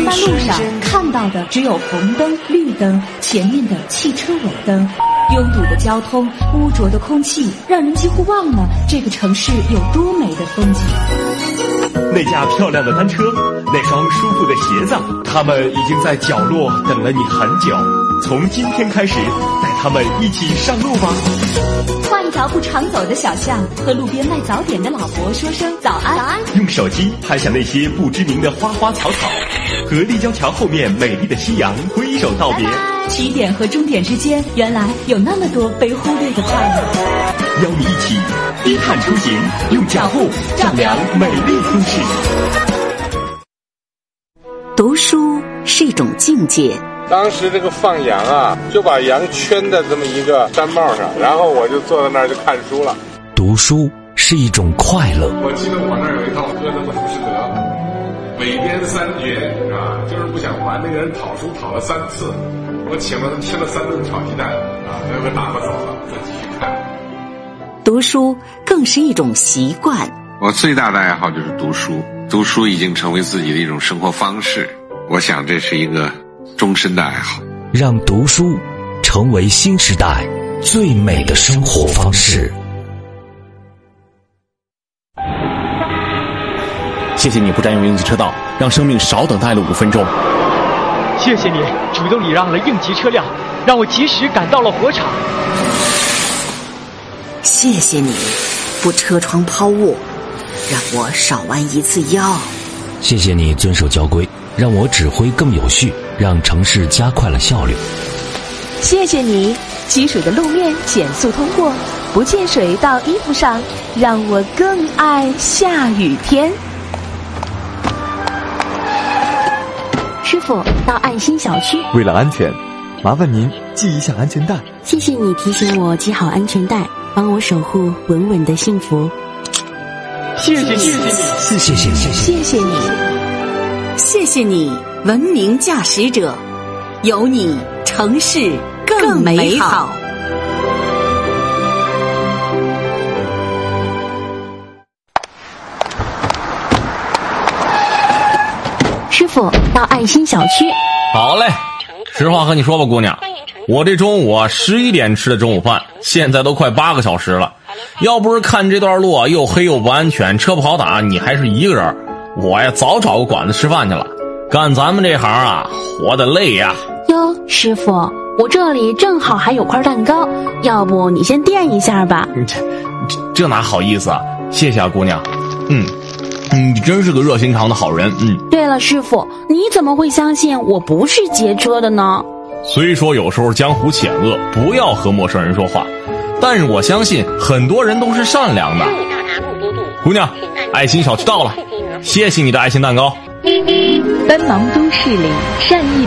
班路上看到的只有红灯、绿灯，前面的汽车尾灯。拥堵的交通，污浊的空气，让人几乎忘了这个城市有多美的风景。 那架漂亮的单车，那双舒服的鞋子，他们已经在角落等了你很久。从今天开始，带他们一起上路吧。 画一条不常走的小巷，和路边卖早点的老伯说声早安。 用手机拍下那些不知名的花花草草，和立交桥后面美丽的夕阳挥手道别。 起点和终点之间，原来有那么多被忽略的快乐。 邀你一起低碳出行，用脚步丈量美丽都市。 读书是一种境界。 当时这个放羊啊，就把羊圈在这么一个山帽上，然后我就坐在那儿就看书了。 读书是一种快乐。 我记得我那儿有一套歌德的《浮士德》，尾编3绝啊，就是不想还那个人讨书讨了3次，我请了他吃了3顿炒鸡蛋啊，最后打发走了，再继续看。 读书更是一种习惯。 我最大的爱好就是读书，读书已经成为自己的一种生活方式，我想这是一个终身的爱好。 让读书成为新时代最美的生活方式。 谢谢你不占用应急车道，让生命少等待了5分钟。 谢谢你主动礼让了应急车辆，让我及时赶到了火场。 谢谢你不车窗抛物，让我少弯1次腰。 谢谢你遵守交规，让我指挥更有序，让城市加快了效率。 谢谢你积水的路面减速通过，不溅水到衣服上，让我更爱下雨天。 师傅，到爱心小区。 为了安全，麻烦您系一下安全带。 谢谢你提醒我系好安全带，帮我守护稳稳的幸福。 谢谢你， 谢谢你， 谢谢你， 谢谢你，文明驾驶者，有你城市更美好。 师傅，到爱心小区。 好嘞，实话和你说吧，姑娘，我这中午11点吃的中午饭，现在都快8个小时了。要不是看这段路又黑又不安全，车不好打，你还是一个人，我呀早找个馆子吃饭去了。干咱们这行啊，活得累呀。 哟，师傅，我这里正好还有块蛋糕，要不你先垫一下吧。 这哪好意思啊，谢谢啊，姑娘。你真是个热心肠的好人。 对了，师傅，你怎么会相信我不是劫车的呢？ 虽说有时候江湖险恶，不要和陌生人说话，但是我相信很多人都是善良的。姑娘，爱心小区到了，谢谢你的爱心蛋糕。 奔忙都市里，善意